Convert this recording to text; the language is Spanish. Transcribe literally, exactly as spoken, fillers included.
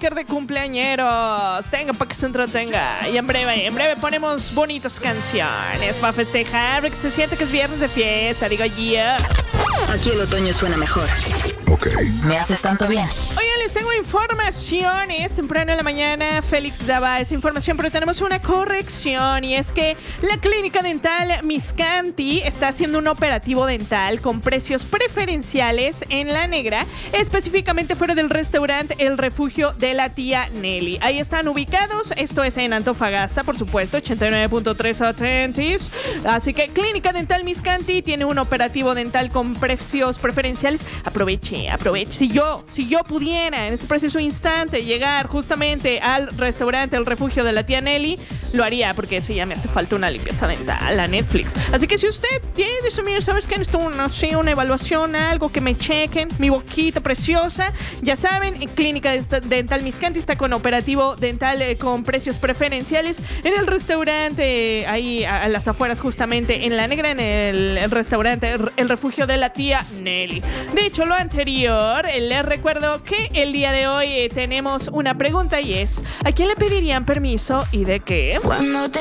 carácter de cumpleañeros. Tenga para que se entretenga. Y en breve, en breve ponemos bonitas canciones para festejar, porque se siente que es viernes de fiesta, digo yo. Aquí el otoño suena mejor. Ok. Me haces tanto bien. Oigan, les tengo informaciones. Temprano en la mañana, Félix daba esa información, pero tenemos una corrección. Y es que la clínica dental Miscanti está haciendo un operativo dental con precios preferenciales en La Negra, específicamente fuera del restaurante El Refugio de la Tía Nelly. Ahí están ubicados. Esto es en Antofagasta, por supuesto, ochenta y nueve punto tres Atentis. Así que Clínica Dental Miscanti tiene un operativo dental con precios preferenciales. Aproveche, aproveche. Si yo, si yo pudiera en este preciso instante llegar justamente al restaurante El Refugio de la Tía Nelly, lo haría, porque sí, ya me hace falta una limpieza dental a Netflix. Así que si usted tiene eso, mire, ¿sabes qué? Necesito una, sí, una evaluación, algo que me chequen, mi boquita preciosa. Ya saben, Clínica Dental Miscanti está con operativo dental eh, con precios preferenciales en el restaurante, eh, ahí a, a las afueras justamente en La Negra, en el, el restaurante El, el Refugio de la Tía Nelly. De hecho, lo anterior, eh, les recuerdo que el día de hoy eh, tenemos una pregunta y es: ¿a quién le pedirían permiso y de qué? Cuando te